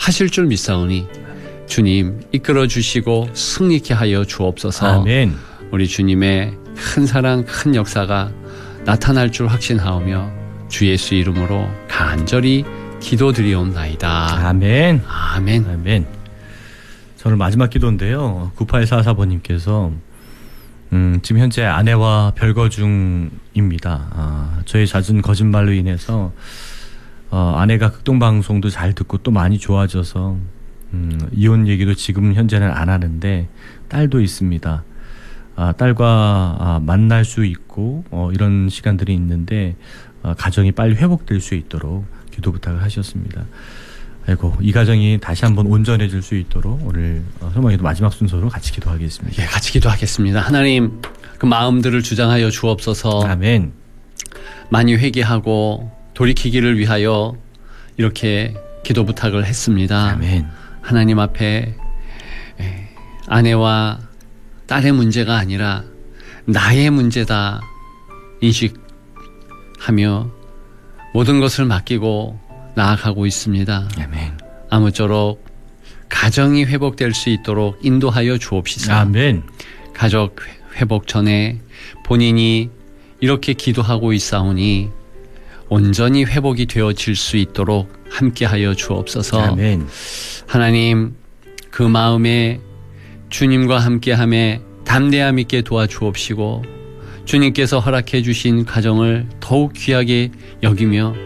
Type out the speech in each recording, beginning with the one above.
하실 줄 믿사오니 주님 이끌어 주시고 승리케 하여 주옵소서. 아멘. 우리 주님의 큰 사랑, 큰 역사가 나타날 줄 확신하오며 주 예수 이름으로 간절히 기도드리옵나이다. 아멘. 아멘. 아멘. 오늘 마지막 기도인데요. 9844번님께서 지금 현재 아내와 별거 중입니다. 저의 잦은 거짓말로 인해서 아내가 극동방송도 잘 듣고 또 많이 좋아져서 이혼 얘기도 지금 현재는 안 하는데 딸도 있습니다. 딸과 만날 수 있고 이런 시간들이 있는데 가정이 빨리 회복될 수 있도록 기도 부탁을 하셨습니다. 아이고, 이 가정이 다시 한번 온전해질 수 있도록 오늘 소망기도 마지막 순서로 같이 기도하겠습니다. 예, 같이 기도하겠습니다. 하나님, 그 마음들을 주장하여 주옵소서. 아멘. 많이 회개하고 돌이키기를 위하여 이렇게 기도 부탁을 했습니다. 아멘. 하나님 앞에 아내와 딸의 문제가 아니라 나의 문제다 인식하며 모든 것을 맡기고 나아가고 있습니다. 아멘. 아무쪼록 가정이 회복될 수 있도록 인도하여 주옵시사. 아멘. 가족 회복 전에 본인이 이렇게 기도하고 있사오니 온전히 회복이 되어질 수 있도록 함께하여 주옵소서. 아멘. 하나님, 그 마음에 주님과 함께함에 담대함 있게 도와주옵시고 주님께서 허락해 주신 가정을 더욱 귀하게 여기며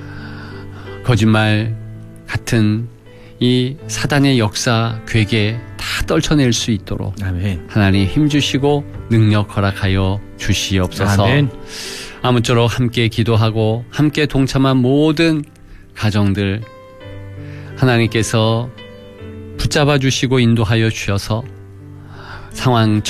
거짓말 같은 이 사단의 역사, 괴계 다 떨쳐낼 수 있도록 아멘. 하나님 힘주시고 능력 허락하여 주시옵소서. 아멘. 아무쪼록 함께 기도하고 함께 동참한 모든 가정들 하나님께서 붙잡아 주시고 인도하여 주셔서 상황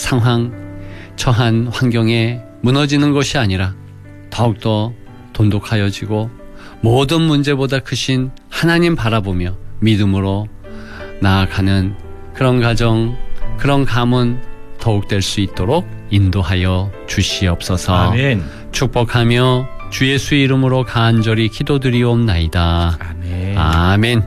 처한 환경에 무너지는 것이 아니라 더욱더 돈독하여지고 모든 문제보다 크신 하나님 바라보며 믿음으로 나아가는 그런 가정, 그런 가문 더욱 될 수 있도록 인도하여 주시옵소서. 아멘. 축복하며 주 예수 이름으로 간절히 기도드리옵나이다. 아멘. 아멘.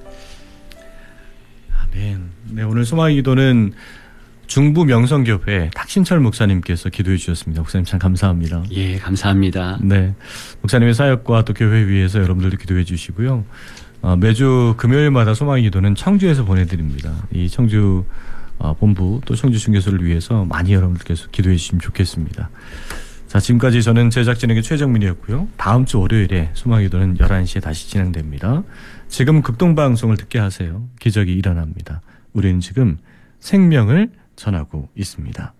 아멘. 네, 오늘 소망의 기도는 중부 명성교회 탁신철 목사님께서 기도해 주셨습니다. 목사님 참 감사합니다. 예, 감사합니다. 네, 목사님의 사역과 또 교회 위해서 여러분들도 기도해 주시고요. 매주 금요일마다 소망의 기도는 청주에서 보내드립니다. 이 청주 본부 또 청주 중개소를 위해서 많이 여러분들께서 기도해 주시면 좋겠습니다. 자, 지금까지 저는 제작진에게 최정민이었고요. 다음 주 월요일에 소망의 기도는 11시에 다시 진행됩니다. 지금 극동방송을 듣게 하세요. 기적이 일어납니다. 우리는 지금 생명을 전하고 있습니다.